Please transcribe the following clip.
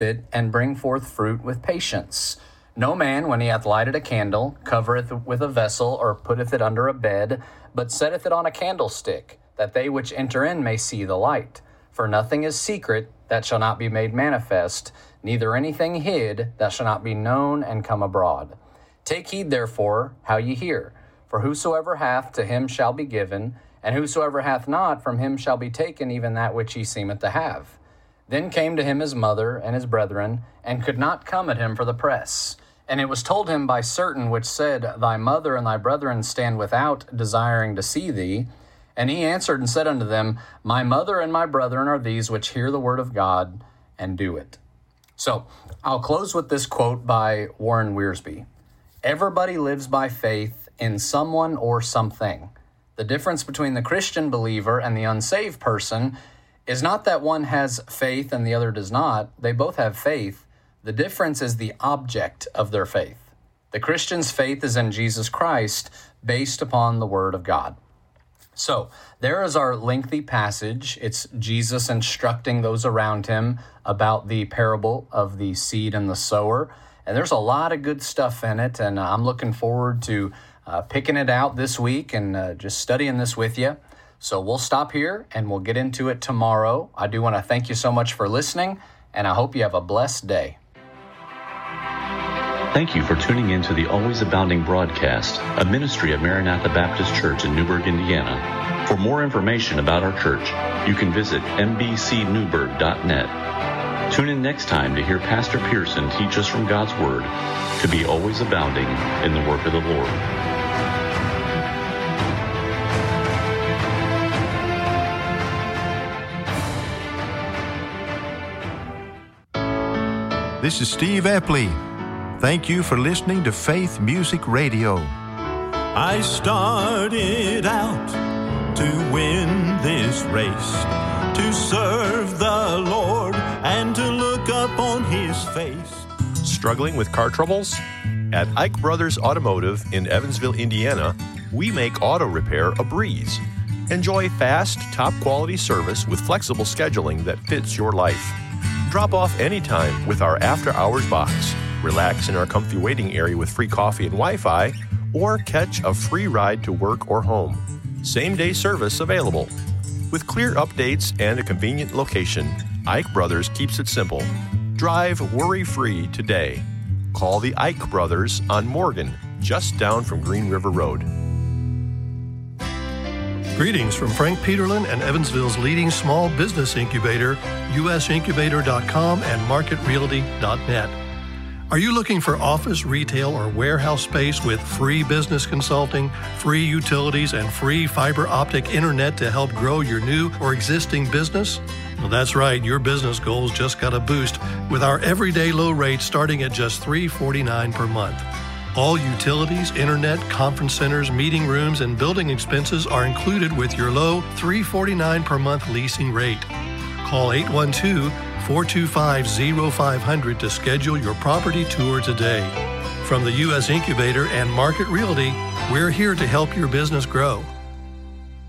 it and bring forth fruit with patience. No man, when he hath lighted a candle, covereth with a vessel, or putteth it under a bed, but setteth it on a candlestick, that they which enter in may see the light. For nothing is secret that shall not be made manifest, neither anything hid that shall not be known and come abroad. Take heed, therefore, how ye hear. For whosoever hath, to him shall be given, and whosoever hath not, from him shall be taken even that which he seemeth to have. Then came to him his mother and his brethren, and could not come at him for the press. And it was told him by certain which said, Thy mother and thy brethren stand without, desiring to see thee. And he answered and said unto them, My mother and my brethren are these which hear the word of God and do it. So, I'll close with this quote by Warren Wiersbe. Everybody lives by faith in someone or something. The difference between the Christian believer and the unsaved person is not that one has faith and the other does not. They both have faith. The difference is the object of their faith. The Christian's faith is in Jesus Christ, based upon the Word of God. So, there is our lengthy passage. It's Jesus instructing those around him about the parable of the seed and the sower. And there's a lot of good stuff in it, and I'm looking forward to picking it out this week and just studying this with you. So we'll stop here, and we'll get into it tomorrow. I do want to thank you so much for listening, and I hope you have a blessed day. Thank you for tuning in to the Always Abounding broadcast, a ministry of Maranatha Baptist Church in Newburgh, Indiana. For more information about our church, you can visit mbcnewburgh.net. Tune in next time to hear Pastor Pearson teach us from God's Word to be always abounding in the work of the Lord. This is Steve Epley. Thank you for listening to Faith Music Radio. I started out to win this race, to serve the Lord and to look up on His face. Struggling with car troubles? At Ike Brothers Automotive in Evansville, Indiana, we make auto repair a breeze. Enjoy fast, top-quality service with flexible scheduling that fits your life. Drop off anytime with our after-hours box. Relax in our comfy waiting area with free coffee and Wi-Fi, or catch a free ride to work or home. Same-day service available. With clear updates and a convenient location, Ike Brothers keeps it simple. Drive worry-free today. Call the Ike Brothers on Morgan, just down from Green River Road. Greetings from Frank Peterlin and Evansville's leading small business incubator, usincubator.com and marketrealty.net. Are you looking for office, retail, or warehouse space with free business consulting, free utilities, and free fiber optic internet to help grow your new or existing business? Well, that's right. Your business goals just got a boost with our everyday low rate starting at just $349 per month. All utilities, internet, conference centers, meeting rooms, and building expenses are included with your low $349 per month leasing rate. Call 812-425-0500 to schedule your property tour today. From the U.S. Incubator and Market Realty, we're here to help your business grow.